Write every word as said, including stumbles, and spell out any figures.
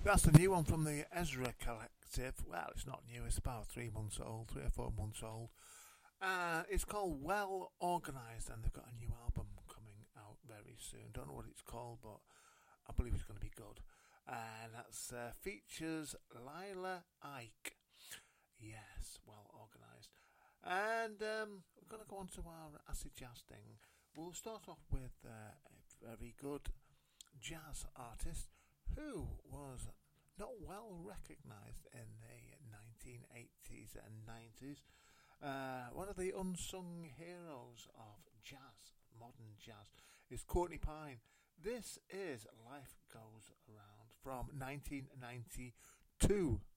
That's the new one from the Ezra Collective. Well, it's not new, it's about three months old, three or four months old. Uh, it's called Well Organised, and they've got a new album coming out very soon. Don't know what it's called, but I believe it's going to be good. And that's uh, features Lila Ike. Yes, Well Organised. And um, we're going to go on to our acid jazz thing. We'll start off with uh, a very good jazz artist who was not well recognised in the nineteen eighties and nineties. Uh, one of the unsung heroes of jazz, modern jazz, is Courtney Pine. This is Life Goes Around from nineteen ninety-two.